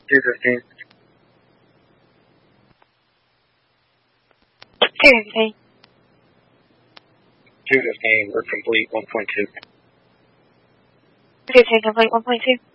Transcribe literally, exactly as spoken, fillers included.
two fifteen. two fifteen. two fifteen, we're complete, one point two. fifteen complete, one point two.